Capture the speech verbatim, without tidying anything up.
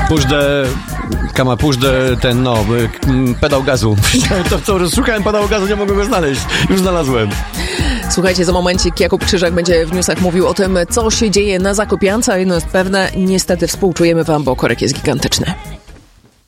puszczę, kama puszczę ten, no, pedał gazu. To co, szukałem pedału gazu, nie mogłem go znaleźć. Już znalazłem. Słuchajcie, za momencik Jakub Krzyżak będzie w newsach mówił o tym, co się dzieje na Zakopiance. Jedno jest pewne, niestety współczujemy wam, bo korek jest gigantyczny.